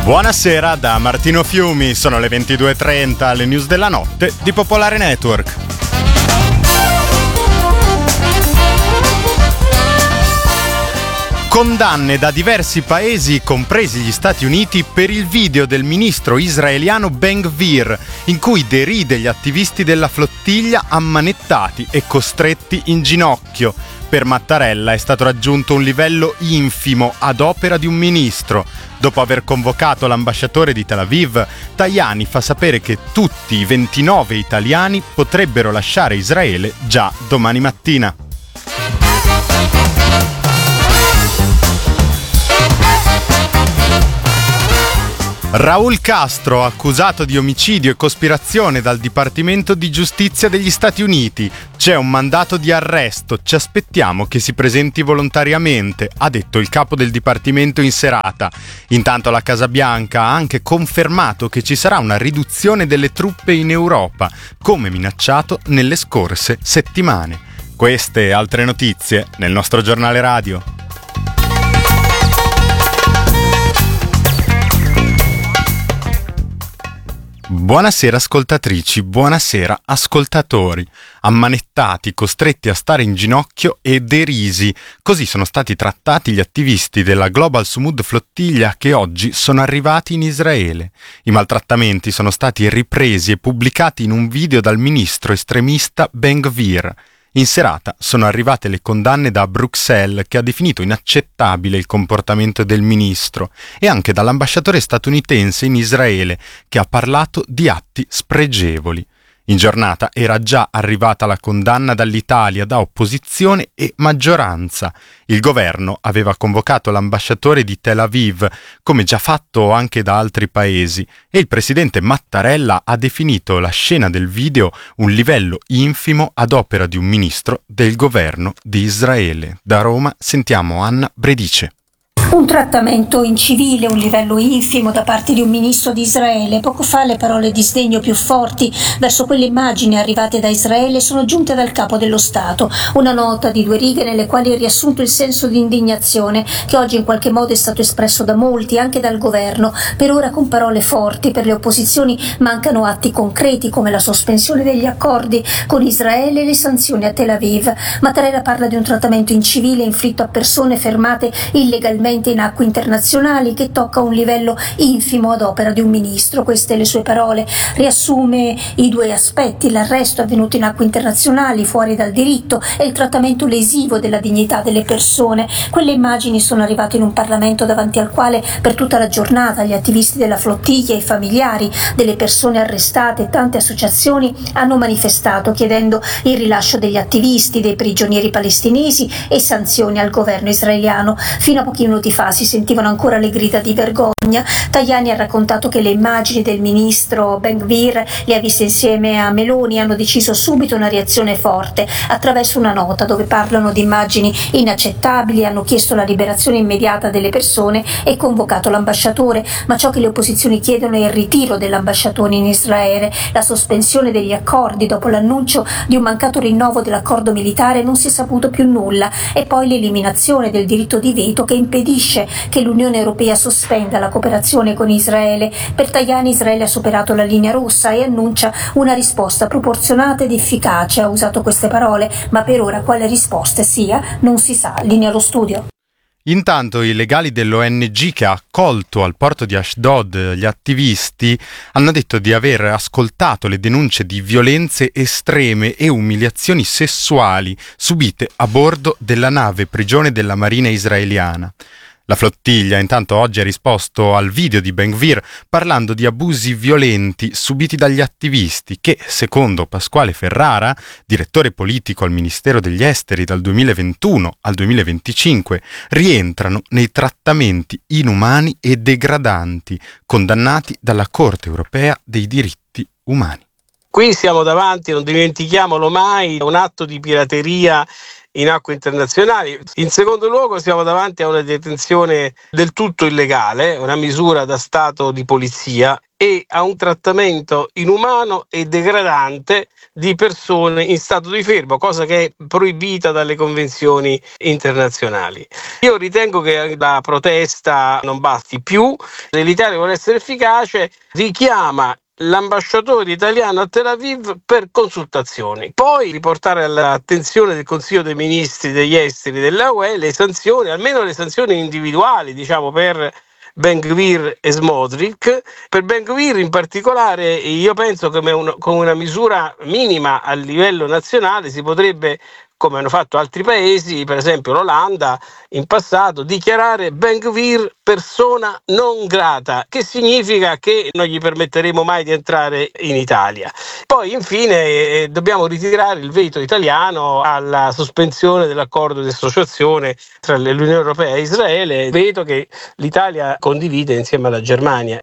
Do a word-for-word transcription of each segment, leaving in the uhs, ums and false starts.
Buonasera da Martino Fiumi, sono le ventidue e trenta, alle news della notte di Popolare Network. Condanne da diversi paesi, compresi gli Stati Uniti, per il video del ministro israeliano Ben-Gvir, in cui deride gli attivisti della flottiglia ammanettati e costretti in ginocchio. Per Mattarella è stato raggiunto un livello infimo ad opera di un ministro. Dopo aver convocato l'ambasciatore di Tel Aviv, Tajani fa sapere che tutti i ventinove italiani potrebbero lasciare Israele già domani mattina. Raúl Castro, accusato di omicidio e cospirazione dal Dipartimento di Giustizia degli Stati Uniti. C'è un mandato di arresto, ci aspettiamo che si presenti volontariamente, ha detto il capo del Dipartimento in serata. Intanto la Casa Bianca ha anche confermato che ci sarà una riduzione delle truppe in Europa, come minacciato nelle scorse settimane. Queste e altre notizie nel nostro giornale radio. Buonasera ascoltatrici, buonasera ascoltatori. Ammanettati, costretti a stare in ginocchio e derisi. Così sono stati trattati gli attivisti della Global Sumud Flottiglia che oggi sono arrivati in Israele. I maltrattamenti sono stati ripresi e pubblicati in un video dal ministro estremista Ben-Gvir. In serata sono arrivate le condanne da Bruxelles, che ha definito inaccettabile il comportamento del ministro, e anche dall'ambasciatore statunitense in Israele, che ha parlato di atti spregevoli. In giornata era già arrivata la condanna dall'Italia da opposizione e maggioranza. Il governo aveva convocato l'ambasciatore di Tel Aviv, come già fatto anche da altri paesi, e il presidente Mattarella ha definito la scena del video un livello infimo ad opera di un ministro del governo di Israele. Da Roma sentiamo Anna Bredice. Un trattamento incivile, un livello infimo da parte di un ministro di Israele. Poco fa le parole di sdegno più forti verso quelle immagini arrivate da Israele sono giunte dal capo dello Stato. Una nota di due righe nelle quali è riassunto il senso di indignazione che oggi in qualche modo è stato espresso da molti, anche dal governo. Per ora con parole forti per le opposizioni mancano atti concreti come la sospensione degli accordi con Israele e le sanzioni a Tel Aviv. Mattarella parla di un trattamento incivile inflitto a persone fermate illegalmente in acque internazionali che tocca un livello infimo ad opera di un ministro. Queste le sue parole. Riassume i due aspetti: l'arresto avvenuto in acque internazionali fuori dal diritto e il trattamento lesivo della dignità delle persone. Quelle immagini sono arrivate in un Parlamento davanti al quale per tutta la giornata gli attivisti della flottiglia, i familiari delle persone arrestate e tante associazioni hanno manifestato chiedendo il rilascio degli attivisti, dei prigionieri palestinesi e sanzioni al governo israeliano. Fino a pochi minuti fa si sentivano ancora le grida di vergogna. Tajani ha raccontato che le immagini del ministro Ben-Gvir le ha viste insieme a Meloni e hanno deciso subito una reazione forte attraverso una nota dove parlano di immagini inaccettabili, hanno chiesto la liberazione immediata delle persone e convocato l'ambasciatore, ma ciò che le opposizioni chiedono è il ritiro dell'ambasciatore in Israele, la sospensione degli accordi. Dopo l'annuncio di un mancato rinnovo dell'accordo militare non si è saputo più nulla, e poi l'eliminazione del diritto di veto che impedisce che l'Unione Europea sospenda la cooperazione con Israele. Per Tajani Israele ha superato la linea rossa e annuncia una risposta proporzionata ed efficace. Ha usato queste parole, ma per ora quale risposta sia non si sa. Linea allo studio. Intanto i legali dell'O N G che ha accolto al porto di Ashdod gli attivisti hanno detto di aver ascoltato le denunce di violenze estreme e umiliazioni sessuali subite a bordo della nave prigione della Marina israeliana. La flottiglia intanto oggi ha risposto al video di Ben-Gvir parlando di abusi violenti subiti dagli attivisti che, secondo Pasquale Ferrara, direttore politico al Ministero degli Esteri dal duemilaventuno al duemilaventicinque, rientrano nei trattamenti inumani e degradanti condannati dalla Corte Europea dei Diritti Umani. Qui siamo davanti, non dimentichiamolo mai, a un atto di pirateria in acque internazionali. In secondo luogo siamo davanti a una detenzione del tutto illegale, una misura da stato di polizia, e a un trattamento inumano e degradante di persone in stato di fermo, cosa che è proibita dalle convenzioni internazionali. Io ritengo che la protesta non basti più, se l'Italia vuole essere efficace richiama l'ambasciatore italiano a Tel Aviv per consultazioni, poi riportare all'attenzione del Consiglio dei Ministri degli Esteri della U E le sanzioni, almeno le sanzioni individuali, diciamo, per Ben-Gvir e Smotrich. Per Ben-Gvir in particolare io penso che con una misura minima a livello nazionale si potrebbe, come hanno fatto altri paesi, per esempio l'Olanda in passato, dichiarare Ben-Gvir persona non grata, che significa che non gli permetteremo mai di entrare in Italia. Poi infine eh, dobbiamo ritirare il veto italiano alla sospensione dell'accordo di associazione tra l'Unione Europea e Israele, veto che l'Italia condivide insieme alla Germania.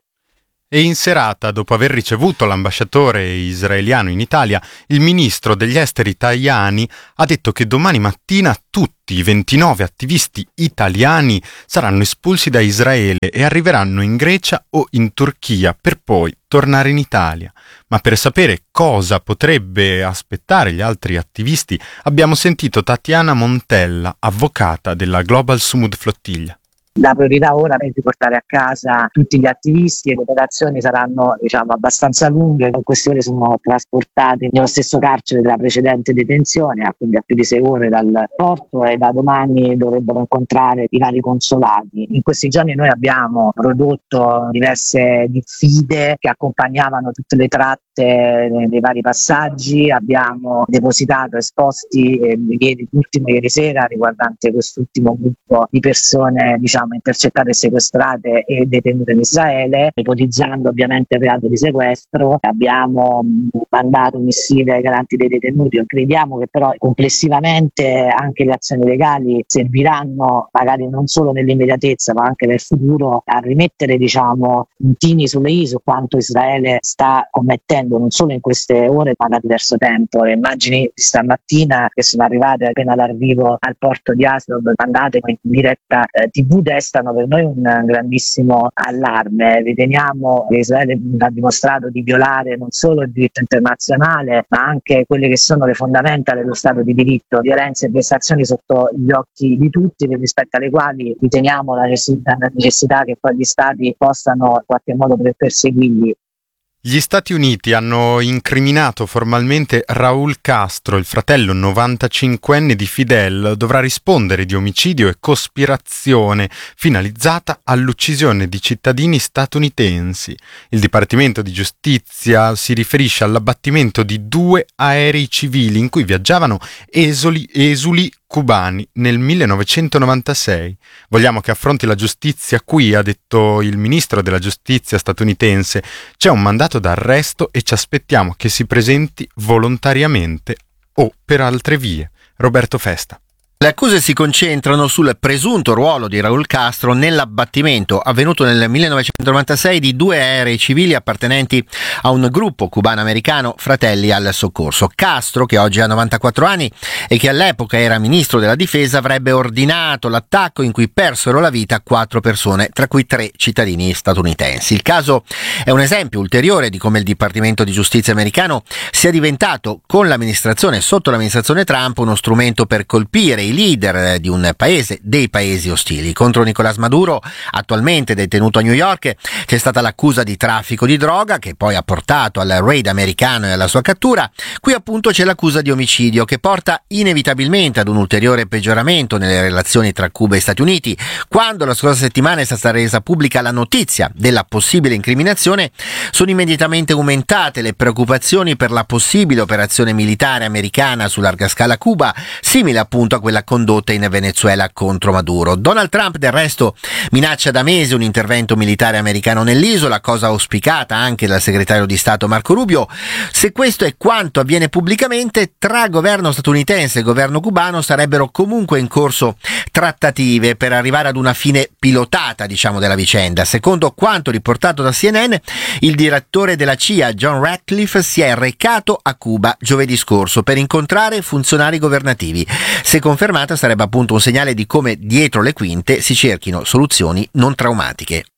E in serata, dopo aver ricevuto l'ambasciatore israeliano in Italia, il ministro degli esteri Tajani ha detto che domani mattina tutti i ventinove attivisti italiani saranno espulsi da Israele e arriveranno in Grecia o in Turchia per poi tornare in Italia. Ma per sapere cosa potrebbe aspettare gli altri attivisti abbiamo sentito Tatiana Montella, avvocata della Global Sumud Flottiglia. La priorità ora è di portare a casa tutti gli attivisti e le operazioni saranno, diciamo, abbastanza lunghe. In queste ore sono trasportati nello stesso carcere della precedente detenzione, quindi a più di sei ore dal porto, e da domani dovrebbero incontrare i vari consolati. In questi giorni noi abbiamo prodotto diverse diffide che accompagnavano tutte le tratte dei vari passaggi, abbiamo depositato esposti eh, ieri, l'ultimo ieri sera riguardante quest'ultimo gruppo di persone, diciamo, intercettate e sequestrate e detenute in Israele, ipotizzando ovviamente il reato di sequestro. Abbiamo mandato missive ai garanti dei detenuti. Crediamo che però complessivamente anche le azioni legali serviranno, magari non solo nell'immediatezza ma anche nel futuro, a rimettere, diciamo, puntini sulle i su quanto Israele sta commettendo non solo in queste ore ma da diverso tempo. Le immagini di stamattina che sono arrivate appena dall'arrivo al porto di Asdod, mandate in diretta eh, tivù, destano per noi un grandissimo allarme. Riteniamo che Israele ha dimostrato di violare non solo il diritto internazionale ma anche quelle che sono le fondamenta dello Stato di diritto, violenze e vessazioni sotto gli occhi di tutti, rispetto alle quali riteniamo la necessità, la necessità che poi gli Stati possano in qualche modo perseguirli. Gli Stati Uniti hanno incriminato formalmente Raúl Castro, il fratello novantacinquenne di Fidel. Dovrà rispondere di omicidio e cospirazione finalizzata all'uccisione di cittadini statunitensi. Il Dipartimento di Giustizia si riferisce all'abbattimento di due aerei civili in cui viaggiavano esuli, esuli cubani nel millenovecentonovantasei. Vogliamo che affronti la giustizia qui, ha detto il ministro della giustizia statunitense. C'è un mandato d'arresto e ci aspettiamo che si presenti volontariamente o per altre vie. Roberto Festa. Le accuse si concentrano sul presunto ruolo di Raúl Castro nell'abbattimento avvenuto nel millenovecentonovantasei di due aerei civili appartenenti a un gruppo cubano-americano Fratelli al Soccorso. Castro, che oggi ha novantaquattro anni e che all'epoca era ministro della difesa, avrebbe ordinato l'attacco in cui persero la vita quattro persone, tra cui tre cittadini statunitensi. Il caso è un esempio ulteriore di come il Dipartimento di Giustizia americano sia diventato, con l'amministrazione sotto l'amministrazione Trump, uno strumento per colpire i leader di un paese, dei paesi ostili. Contro Nicolás Maduro, attualmente detenuto a New York, c'è stata l'accusa di traffico di droga che poi ha portato al raid americano e alla sua cattura. Qui appunto c'è l'accusa di omicidio che porta inevitabilmente ad un ulteriore peggioramento nelle relazioni tra Cuba e Stati Uniti. Quando la scorsa settimana è stata resa pubblica la notizia della possibile incriminazione, sono immediatamente aumentate le preoccupazioni per la possibile operazione militare americana su larga scala a Cuba, simile appunto a quella condotta in Venezuela contro Maduro. Donald Trump del resto minaccia da mesi un intervento militare americano nell'isola, cosa auspicata anche dal segretario di Stato Marco Rubio. Se questo è quanto avviene pubblicamente, tra governo statunitense e governo cubano sarebbero comunque in corso trattative per arrivare ad una fine pilotata, diciamo, della vicenda. Secondo quanto riportato da C N N, il direttore della C I A John Ratcliffe si è recato a Cuba giovedì scorso per incontrare funzionari governativi. Se confermato, sarebbe appunto un segnale di come dietro le quinte si cerchino soluzioni non traumatiche.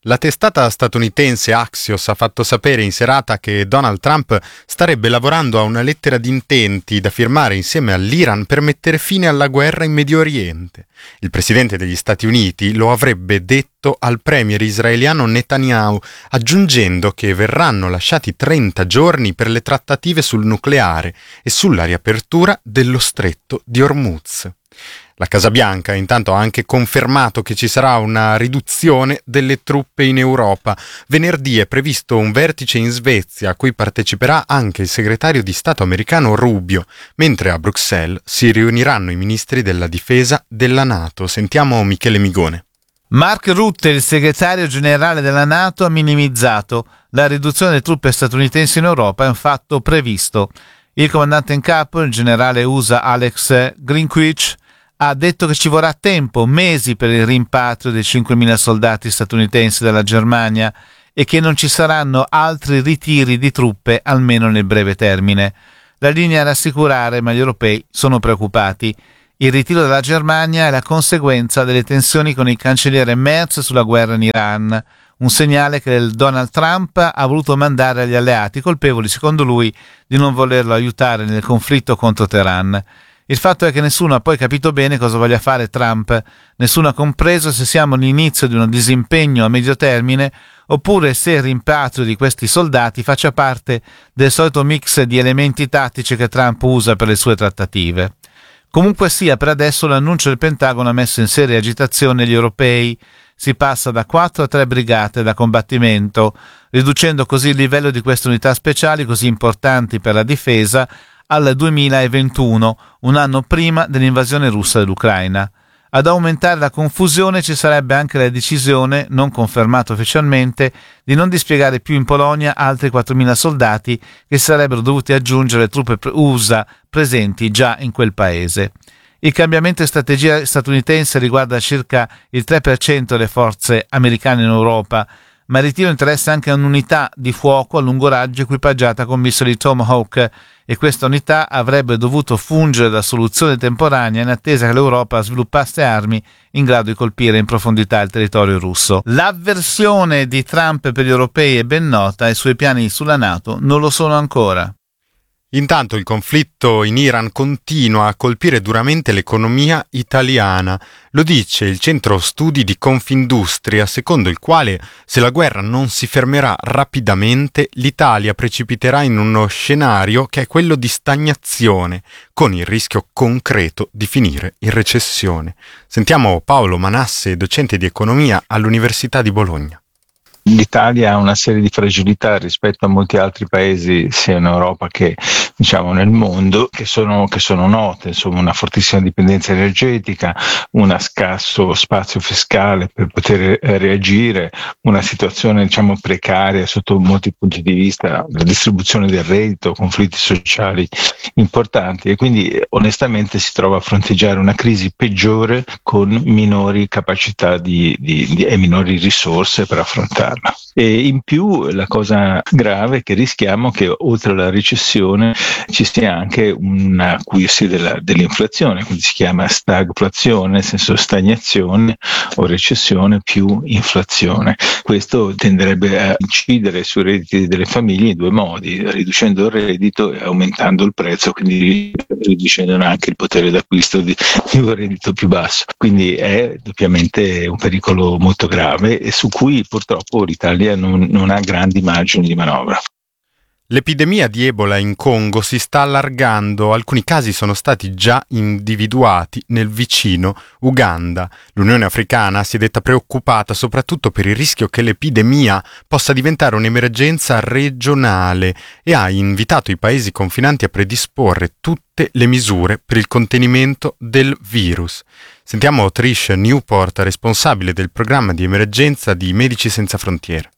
La testata statunitense Axios ha fatto sapere in serata che Donald Trump starebbe lavorando a una lettera di intenti da firmare insieme all'Iran per mettere fine alla guerra in Medio Oriente. Il presidente degli Stati Uniti lo avrebbe detto al premier israeliano Netanyahu, aggiungendo che verranno lasciati trenta giorni per le trattative sul nucleare e sulla riapertura dello stretto di Hormuz. La Casa Bianca intanto ha anche confermato che ci sarà una riduzione delle truppe in Europa. Venerdì è previsto un vertice in Svezia a cui parteciperà anche il segretario di Stato americano Rubio, mentre a Bruxelles si riuniranno i ministri della difesa della NATO. Sentiamo Michele Migone. Mark Rutte, il segretario generale della NATO, ha minimizzato la riduzione delle truppe statunitensi in Europa, è un fatto previsto. Il comandante in capo, il generale U S A Alex Greenwich, ha detto che ci vorrà tempo, mesi, per il rimpatrio dei cinquemila soldati statunitensi dalla Germania e che non ci saranno altri ritiri di truppe almeno nel breve termine. La linea è rassicurare, ma gli europei sono preoccupati. Il ritiro della Germania è la conseguenza delle tensioni con il cancelliere Merz sulla guerra in Iran, un segnale che Donald Trump ha voluto mandare agli alleati, colpevoli, secondo lui, di non volerlo aiutare nel conflitto contro Teheran. Il fatto è che nessuno ha poi capito bene cosa voglia fare Trump, nessuno ha compreso se siamo all'inizio di un disimpegno a medio termine oppure se il rimpatrio di questi soldati faccia parte del solito mix di elementi tattici che Trump usa per le sue trattative. Comunque sia, per adesso l'annuncio del Pentagono ha messo in seria agitazione gli europei. Si passa da quattro a tre brigate da combattimento, riducendo così il livello di queste unità speciali così importanti per la difesa al duemilaventuno, un anno prima dell'invasione russa dell'Ucraina. Ad aumentare la confusione ci sarebbe anche la decisione, non confermata ufficialmente, di non dispiegare più in Polonia altri quattromila soldati che sarebbero dovuti aggiungere le truppe U S A presenti già in quel paese. Il cambiamento di strategia statunitense riguarda circa il tre per cento delle forze americane in Europa, ma il ritiro interessa anche un'unità di fuoco a lungo raggio equipaggiata con missili Tomahawk, e questa unità avrebbe dovuto fungere da soluzione temporanea in attesa che l'Europa sviluppasse armi in grado di colpire in profondità il territorio russo. L'avversione di Trump per gli europei è ben nota e i suoi piani sulla NATO non lo sono ancora. Intanto il conflitto in Iran continua a colpire duramente l'economia italiana. Lo dice il centro studi di Confindustria, secondo il quale se la guerra non si fermerà rapidamente, l'Italia precipiterà in uno scenario che è quello di stagnazione, con il rischio concreto di finire in recessione. Sentiamo Paolo Manasse, docente di economia all'Università di Bologna. L'Italia ha una serie di fragilità rispetto a molti altri paesi sia in Europa che diciamo nel mondo che sono, che sono note, insomma una fortissima dipendenza energetica, un scarso spazio fiscale per poter eh, reagire, una situazione diciamo precaria sotto molti punti di vista, la distribuzione del reddito, conflitti sociali importanti e quindi onestamente si trova a fronteggiare una crisi peggiore con minori capacità di, di, di, e minori risorse per affrontarla. E in più la cosa grave è che rischiamo che oltre alla recessione ci sia anche un acuirsi della, dell'inflazione, quindi si chiama stagflazione, nel senso stagnazione o recessione più inflazione. Questo tenderebbe a incidere sui redditi delle famiglie in due modi, riducendo il reddito e aumentando il prezzo, quindi riducendo anche il potere d'acquisto di, di un reddito più basso. Quindi è doppiamente un pericolo molto grave e su cui purtroppo l'Italia non, non ha grandi margini di manovra. L'epidemia di Ebola in Congo si sta allargando, alcuni casi sono stati già individuati nel vicino Uganda. L'Unione Africana si è detta preoccupata soprattutto per il rischio che l'epidemia possa diventare un'emergenza regionale e ha invitato i paesi confinanti a predisporre tutte le misure per il contenimento del virus. Sentiamo Trish Newport, responsabile del programma di emergenza di Medici Senza Frontiere.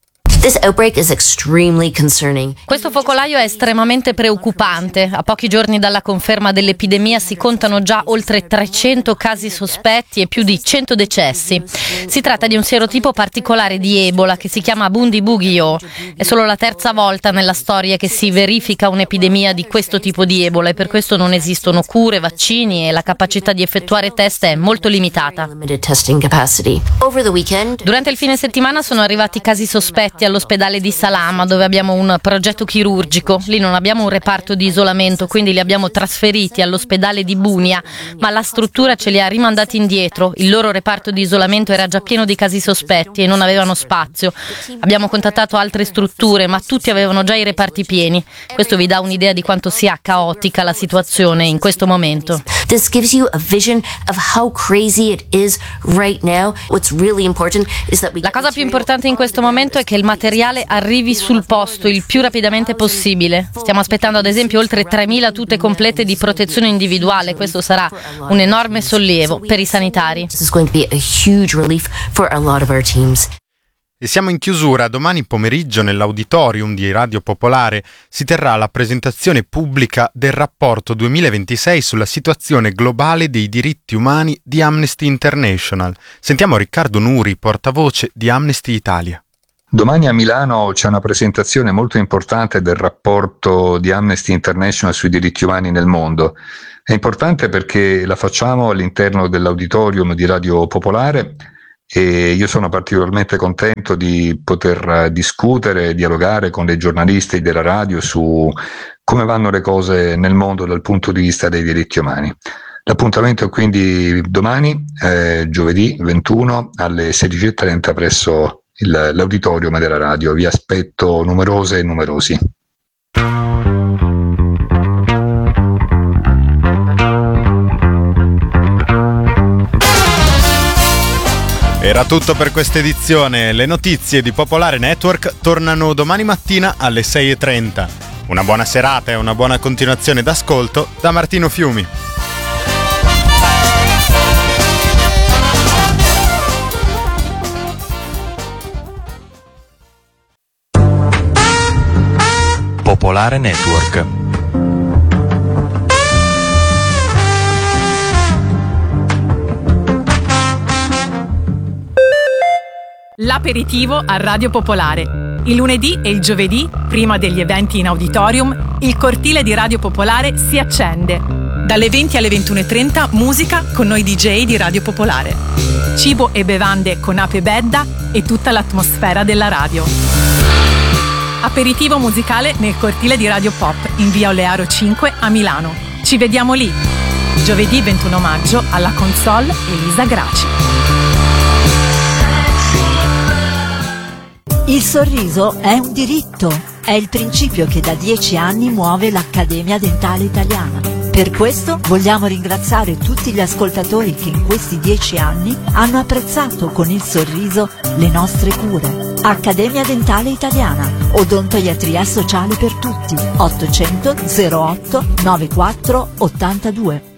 This outbreak is extremely concerning. Questo focolaio è estremamente preoccupante. A pochi giorni dalla conferma dell'epidemia si contano già oltre trecento casi sospetti e più di cento decessi. Si tratta di un serotipo particolare di Ebola che si chiama Bundibugyo. È solo la terza volta nella storia che si verifica un'epidemia di questo tipo di Ebola e per questo non esistono cure, vaccini e la capacità di effettuare test è molto limitata. Durante il fine settimana sono arrivati casi sospetti all'ospedale di Salama, dove abbiamo un progetto chirurgico. Lì non abbiamo un reparto di isolamento, quindi li abbiamo trasferiti all'ospedale di Bunia, ma la struttura ce li ha rimandati indietro. Il loro reparto di isolamento era già pieno di casi sospetti e non avevano spazio. Abbiamo contattato altre strutture, ma tutti avevano già i reparti pieni. Questo vi dà un'idea di quanto sia caotica la situazione in questo momento. This gives you a vision of how crazy it is right now. What's really important is that we La cosa più importante in questo momento è che il materiale arrivi sul posto il più rapidamente possibile. Stiamo aspettando ad esempio oltre tremila tute complete di protezione individuale. Questo sarà un enorme sollievo per i sanitari. This is going to be a huge relief for a lot of our teams. E siamo in chiusura. Domani pomeriggio nell'auditorium di Radio Popolare si terrà la presentazione pubblica del rapporto duemilaventisei sulla situazione globale dei diritti umani di Amnesty International. Sentiamo Riccardo Nuri, portavoce di Amnesty Italia. Domani a Milano c'è una presentazione molto importante del rapporto di Amnesty International sui diritti umani nel mondo. È importante perché la facciamo all'interno dell'auditorium di Radio Popolare e io sono particolarmente contento di poter discutere, dialogare con dei giornalisti della radio su come vanno le cose nel mondo dal punto di vista dei diritti umani. L'appuntamento è quindi domani, eh, giovedì ventuno alle sedici e trenta presso il, l'auditorium della radio. Vi aspetto numerose e numerosi. Era tutto per questa edizione. Le notizie di Popolare Network tornano domani mattina alle sei e trenta. Una buona serata e una buona continuazione d'ascolto da Martino Fiumi. Popolare Network. L'aperitivo a Radio Popolare. Il lunedì e il giovedì, prima degli eventi in auditorium, il cortile di Radio Popolare si accende. Dalle venti alle ventuno e trenta musica con noi D J di Radio Popolare. Cibo e bevande con Ape Bedda e tutta l'atmosfera della radio. Aperitivo musicale nel cortile di Radio Pop in via Olearo cinque a Milano. Ci vediamo lì. Giovedì ventuno maggio alla console Elisa Graci. Il sorriso è un diritto, è il principio che da dieci anni muove l'Accademia Dentale Italiana. Per questo vogliamo ringraziare tutti gli ascoltatori che in questi dieci anni hanno apprezzato con il sorriso le nostre cure. Accademia Dentale Italiana, odontoiatria sociale per tutti, ottocento zero otto novantaquattro ottantadue.